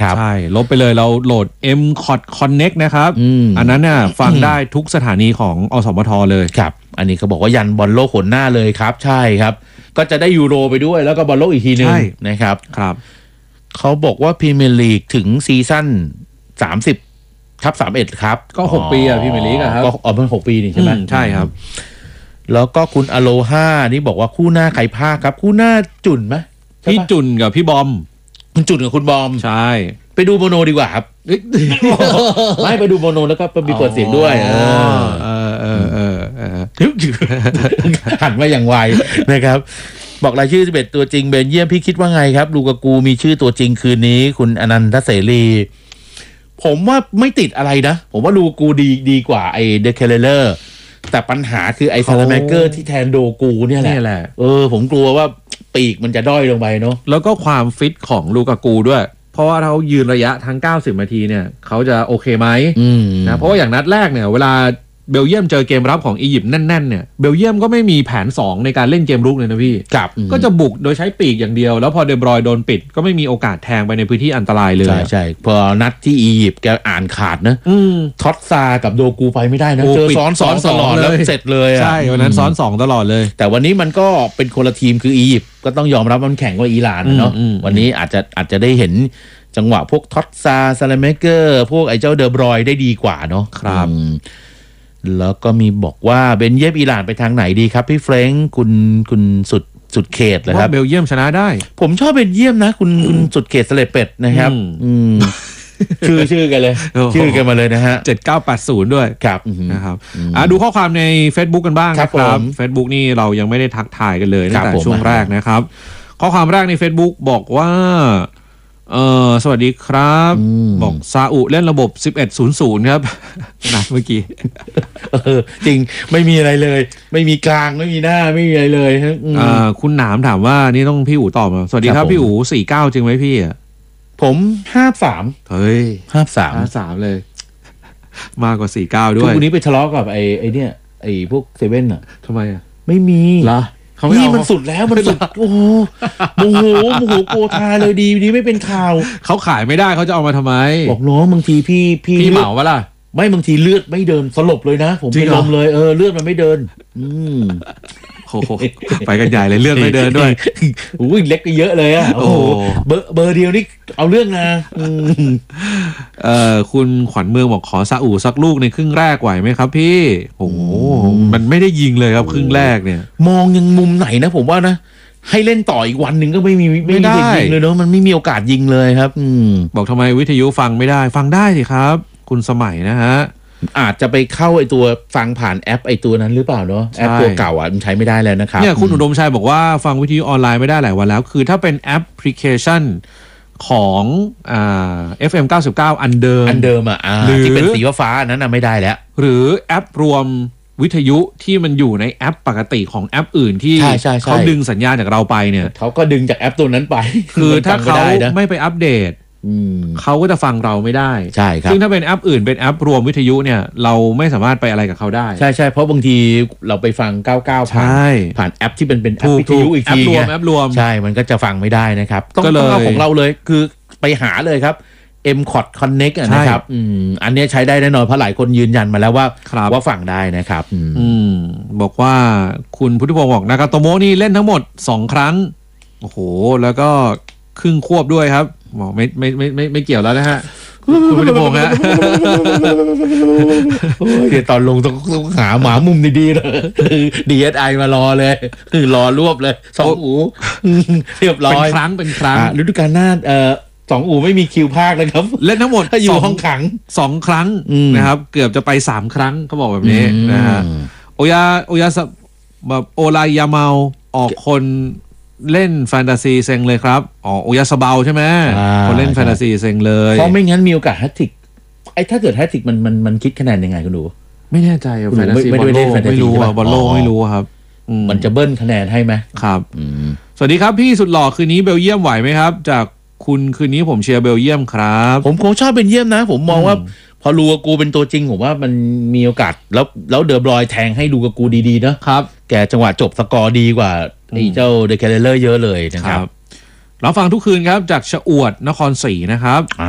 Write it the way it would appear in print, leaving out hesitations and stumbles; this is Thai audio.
นะครับใช่ลบไปเลยเราโหลด M-Cot Connect นะครับอันนั้นเนี่ยฟังได้ทุกสถานีของอสมทเลยครับอันนี้เขาบอกว่ายันบอลโลกขนหน้าเลยครับใช่ครับก็จะได้ยูโรไปด้วยแล้วก็บอลโลกอีกทีนึงนะครับครับเขาบอกว่าพรีเมียร์ลีกถึงซีซั่น30/31ครับก็6 ปีอ่ะพี่เมลิกอะครับก็เป็น6 ปีนี่ใช่ไหมใช่ครับแล้วก็คุณอโลฮานี่บอกว่าคู่หน้าใครพากครับคู่หน้าจุนไหมพี่จุนกับพี่บอมคุณจุนกับคุณบอมใช่ไปดูโมโนดีกว่าครับไม่ไปดูโมโนแล้วก็มีเปิดเสียงด้วยหันมาอย่างไวนะครับบอกรายชื่อ11ตัวจริงเบลเยียมพี่คิดว่าไงครับลูกากูมีชื่อตัวจริงคืนนี้คุณอนันทเสรีผมว่าไม่ติดอะไรนะผมว่าลูกากูดีกว่าไอเดเคเลอร์แต่ปัญหาคือไอซาลาเมเกอร์ที่แทนโดกูเนี่ยแหละผมกลัวว่าปีกมันจะด้อยลงไปเนาะแล้วก็ความฟิตของลูกากูด้วยเพราะว่าเขายืนระยะทั้ง90 นาทีเนี่ยเขาจะโอเคไหมนะเพราะว่าอย่างนัดแรกเนี่ยเวลาเบลเยียมเจอเกมรับของอียิปต์แน่นๆเนี่ยเบลเยียมก็ไม่มีแผน2ในการเล่นเกมรุกเลยนะพี่ก็จะบุกโดยใช้ปีกอย่างเดียวแล้วพอเดบรอยโดนปิดก็ไม่มีโอกาสแทงไปในพื้นที่อันตรายเลยใช่พอนัดที่อียิปต์แกอ่านขาดนะท็อตซากับโดกูไปไม่ได้นะเจอซ้อนตลอดแล้วเสร็จเลยใช่วันนั้นซ้อน2ตลอดเลยแต่วันนี้มันก็เป็นคนละทีมคืออียิปต์ก็ต้องยอมรับมันแข่งกว่าอิหร่านเนาะวันนี้อาจจะได้เห็นจังหวะพวกท็อตซาซาลาเมเกอร์พวกไอ้เจ้าเดบรอยได้ดีกว่าเนาะครับแล้วก็มีบอกว่าเบนเยียมอิหร่านไปทางไหนดีครับพี่เฟรงค์คุณสุดเขตเลยครับเบลเยียมชนะได้ผมชอบเบนเยียมนะคุณสุดเขตสเลปเป็ดนะครับชื่อกันเลยชื่อกันมาเลยนะฮะ 7980ด้วยครับนะครับดูข้อความใน Facebook กันบ้างครับ Facebook นี่เรายังไม่ได้ทักทายกันเลยตั้งแต่ช่วงแรกนะครับข้อความแรกใน Facebook บอกว่าสวัสดีครับบอกซาอุเล่นระบบ1100ครับนะเมื่อกี้จริงไม่มีอะไรเลยไม่มีกลางไม่มีหน้าไม่มีอะไรเลยคุณหนามถามว่านี่ต้องพี่อู๋ตอบมาสวัสดีครับพี่อู๋49จริงไหมพี่ผม53 เฮ้ย 53 เลยมากกว่า49ด้วยทุกวันนี้ไปทะเลาะกับไอ้เนี่ยไอ้พวกเซเว่นอ่ะทำไมอ่ะไม่มีเหรอนี่มันสุดแล้วมันสุดโอ้โหโมโหโกธาเลยดีไม่เป็นข่าวเขาขายไม่ได้เขาจะเอามาทำไมบอกน้องบางทีพี่เหมาวะล่ะไม่บางทีเลือดไม่เดินสลบเลยนะผมเป็นลมเลยเลือดมันไม่เดินโอ้โหไปกันใหญ่เลยเลือดไม่เดินด้วยอุ้ยเล็กก็เยอะเลยอ่ะโอ้โหเบอร์เดียวนี่เอาเรื่องนะคุณขวัญเมืองบอกขอซาอุสักลูกในครึ่งแรกไหวไหมครับพี่โอ้โหมันไม่ได้ยิงเลยครับครึ่งแรกเนี่ยมองยังมุมไหนนะผมว่านะให้เล่นต่ออีกวันหนึ่งก็ไม่ได้ยิงเลยเนาะมันไม่มีโอกาสยิงเลยครับบอกทำไมวิทยุฟังไม่ได้ฟังได้สิครับคุณสมัยนะฮะอาจจะไปเข้าไอตัวฟังผ่านแอปไอตัวนั้นหรือเปล่าเนาะแอปตัวเก่ามันใช้ไม่ได้แล้วนะครับเนี่ยคุณอุดมชัยบอกว่าฟังวิทยุออนไลน์ไม่ได้หลายวันแล้วคือถ้าเป็นแอปพลิเคชันของFM 99อันเดิมที่เป็นสีฟ้านั้นไม่ได้แล้วหรือแอปรวมวิทยุที่มันอยู่ในแอปปกติของแอปอื่นที่เขาดึงสัญญาณจากเราไปเนี่ยเขาก็ดึงจากแอปตัวนั้นไปคือถ้าเขาไม่ไปอัปเดตเขาก็จะฟังเราไม่ได้ใช่ครับซึ่งถ้าเป็นแอปอื่นเป็นแอปรวมวิทยุเนี่ยเราไม่สามารถไปอะไรกับเขาได้ใช่เพราะบางทีเราไปฟัง99ผ่านแอปที่เป็นแอปวิทยุอีกทีแอปรวมใช่มันก็จะฟังไม่ได้นะครับต้องเอาของเราเลยคือไปหาเลยครับ M-Cot Connect นะครับอันนี้ใช้ได้แน่นอนเพราะหลายคนยืนยันมาแล้วว่าฟังได้นะครับบอกว่าคุณพุทธิพงศ์บอกนากาโตโมะนี่เล่นทั้งหมด2ครั้งโอ้โหแล้วก็ครึ่งควบด้วยครับบอกไม่เกี่ยวแล้วนะฮะคุณพุทธิพงศ์ฮะเดี๋ยวตอนลงต้องหาหมามุมดีๆเลย DSI มารอเลยรอรวบเลย2อูเรียบร้อยเป็นครั้งฤดูกาลหน้า2อูไม่มีคิวภาคเลยครับเล่นทั้งหมดถ้าอยู่ห้องขัง 2ครั้งนะครับเกือบจะไป3ครั้งเขาบอกแบบนี้นะฮะโอยาแบบโอลายาเมาออกคนเล่นแฟนตาซีเซ็งเลยครับโอยาสเบาใช่ไหมคนเล่นแฟนตาซีเซ็งเลยเพราะไม่งั้นมีโอกาสแฮตทริกถ้าเกิดแฮตทริกมันคิดคะแนนยังไงคุณดูไม่แน่ใจแฟนตาซีบอลโลกไม่รู้บอลโลกไม่รู้ครับมันจะเบิ้ลคะแนนให้ไหมครับสวัสดีครับพี่สุดหล่อคืนนี้เบลเยียมไหวไหมครับจากคุณคืนนี้ผมเชียร์เบลเยียมครับผมคงชอบเบลเยียมนะผมมองว่าพอลูกากูเป็นตัวจริงผมว่ามันมีโอกาสแล้วเดอบรอยแทงให้ลูกากูดีๆนะครับแกจังหวะจบสกอร์ดีกว่าไอ้เจ้าเดเคเลอร์เยอะเลยนะครับเราฟังทุกคืนครับจากชะอวดนครศรีนะครับ